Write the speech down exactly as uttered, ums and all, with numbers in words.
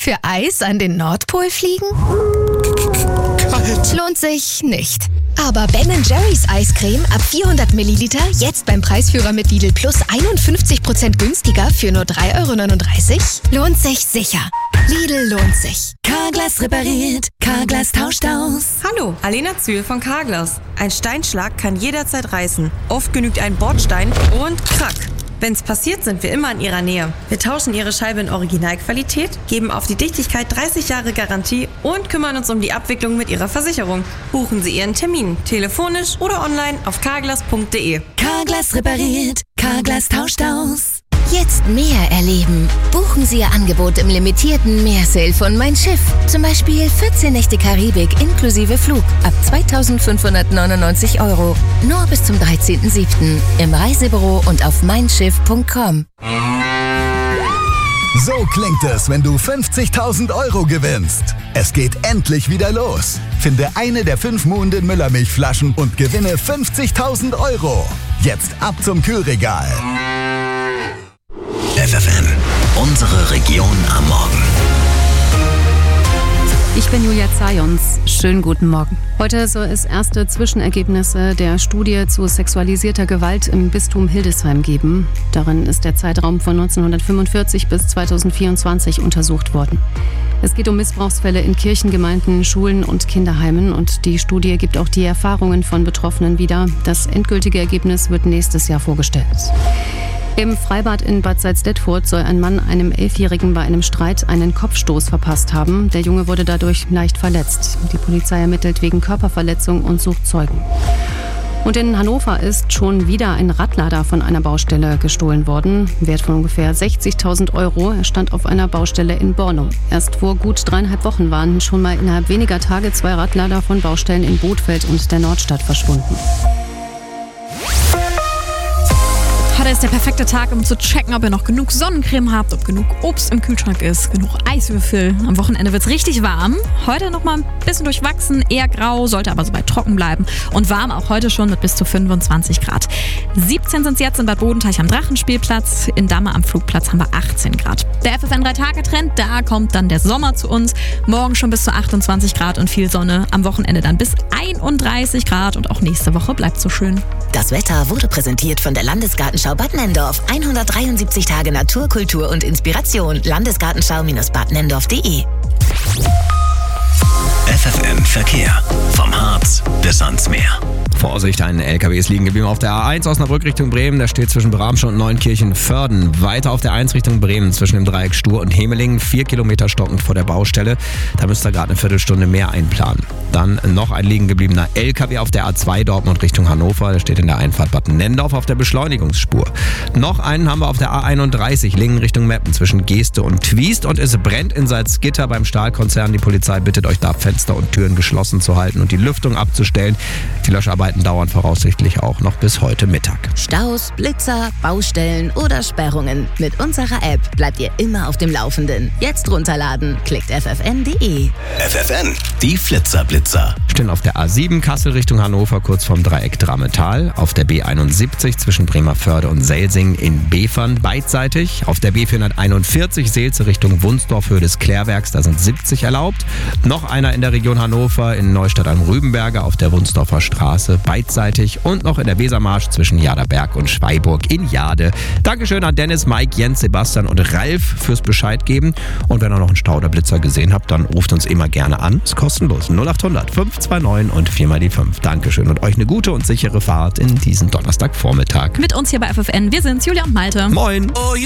Für Eis an den Nordpol fliegen? Kalt. Lohnt sich nicht. Aber Ben and Jerry's Eiscreme ab vierhundert Milliliter jetzt beim Preisführer mit Lidl Plus einundfünfzig Prozent günstiger für nur drei Euro neununddreißig? Lohnt sich sicher. Lidl lohnt sich. Carglass repariert, Carglass tauscht aus. Hallo, Alena Zühl von Carglass. Ein Steinschlag kann jederzeit reißen. Oft genügt ein Bordstein und krack. Wenn's passiert, sind wir immer in Ihrer Nähe. Wir tauschen Ihre Scheibe in Originalqualität, geben auf die Dichtigkeit dreißig Jahre Garantie und kümmern uns um die Abwicklung mit Ihrer Versicherung. Buchen Sie Ihren Termin, telefonisch oder online auf carglass punkt de. Carglass repariert, Carglass tauscht aus. Jetzt mehr erleben. Buchen Sie Ihr Angebot im limitierten Meersale von Mein Schiff. Zum Beispiel vierzehn Nächte Karibik inklusive Flug ab zweitausendfünfhundertneunundneunzig Euro. Nur bis zum dreizehnten siebten im Reisebüro und auf mein schiff punkt com. So klingt es, wenn du fünfzigtausend Euro gewinnst. Es geht endlich wieder los. Finde eine der fünf Muhnden Müllermilchflaschen und gewinne fünfzigtausend Euro. Jetzt ab zum Kühlregal. F F N, unsere Region am Morgen. Ich bin Julia Zajons. Schönen guten Morgen. Heute soll es erste Zwischenergebnisse der Studie zu sexualisierter Gewalt im Bistum Hildesheim geben. Darin ist der Zeitraum von neunzehnhundertfünfundvierzig bis zweitausendvierundzwanzig untersucht worden. Es geht um Missbrauchsfälle in Kirchengemeinden, Schulen und Kinderheimen und die Studie gibt auch die Erfahrungen von Betroffenen wieder. Das endgültige Ergebnis wird nächstes Jahr vorgestellt. Im Freibad in Bad Salzdetfurt soll ein Mann einem Elfjährigen bei einem Streit einen Kopfstoß verpasst haben. Der Junge wurde dadurch leicht verletzt. Die Polizei ermittelt wegen Körperverletzung und sucht Zeugen. Und in Hannover ist schon wieder ein Radlader von einer Baustelle gestohlen worden. Wert von ungefähr sechzigtausend Euro. Er stand auf einer Baustelle in Bornum. Erst vor gut dreieinhalb Wochen waren schon mal innerhalb weniger Tage zwei Radlader von Baustellen in Bothfeld und der Nordstadt verschwunden. Heute ist der perfekte Tag, um zu checken, ob ihr noch genug Sonnencreme habt, ob genug Obst im Kühlschrank ist, genug Eiswürfel. Am Wochenende wird es richtig warm. Heute noch mal ein bisschen durchwachsen, eher grau, sollte aber soweit trocken bleiben. Und warm auch heute schon mit bis zu fünfundzwanzig Grad. siebzehn sind es jetzt in Bad Bodenteich am Drachenspielplatz. In Damme am Flugplatz haben wir achtzehn Grad. Der F F N drei Tage Trend, da kommt dann der Sommer zu uns. Morgen schon bis zu achtundzwanzig Grad und viel Sonne. Am Wochenende dann bis einunddreißig Grad und auch nächste Woche bleibt so schön. Das Wetter wurde präsentiert von der Landesgartenschau Bad Nenndorf. hundertdreiundsiebzig Tage Natur, Kultur und Inspiration. Landesgartenschau-bad nenndorf punkt de. F F N Verkehr. Vom Harz bis ans Meer. Vorsicht, ein L K W ist liegen geblieben auf der A eins Osnabrück Richtung Bremen. Der steht zwischen Bramsche und Neunkirchen-Vörden. Weiter auf der eins Richtung Bremen zwischen dem Dreieck Stur und Hemelingen. Vier Kilometer stockend vor der Baustelle. Da müsst ihr gerade eine Viertelstunde mehr einplanen. Dann noch ein liegen gebliebener L K W auf der A zwei Dortmund Richtung Hannover. Der steht in der Einfahrt Bad Nenndorf auf der Beschleunigungsspur. Noch einen haben wir auf der A einunddreißig Lingen Richtung Meppen zwischen Geeste und Twiest. Und es brennt in Salzgitter beim Stahlkonzern. Die Polizei bittet euch da, Fenster und Türen geschlossen zu halten und die Lüftung abzustellen. Die Löscharbeiten dauern voraussichtlich auch noch bis heute Mittag. Staus, Blitzer, Baustellen oder Sperrungen. Mit unserer App bleibt ihr immer auf dem Laufenden. Jetzt runterladen. Klickt f f n punkt de. F F N, die Flitzerblitzer. Stehen auf der A sieben Kassel Richtung Hannover kurz vorm Dreieck Drammetal. Auf der B einundsiebzig zwischen Bremerförde und Selsing in Befern beidseitig. Auf der B vierhunderteinundvierzig Seelze Richtung Wunsdorf Höhe des Klärwerks, da sind siebzig erlaubt. Noch einer in der Region Hannover in Neustadt am Rübenberge auf der Wunsdorfer Straße beidseitig und noch in der Wesermarsch zwischen Jaderberg und Schweiburg in Jade. Dankeschön an Dennis, Mike, Jens, Sebastian und Ralf fürs Bescheid geben. Und wenn ihr noch einen Stau oder Blitzer gesehen habt, dann ruft uns immer gerne an. Ist kostenlos. null acht hundert fünf zwei neun und vier mal die fünf. Dankeschön und euch eine gute und sichere Fahrt in diesen Donnerstagvormittag. Mit uns hier bei F F N. Wir sind's, Julia und Malte. Moin.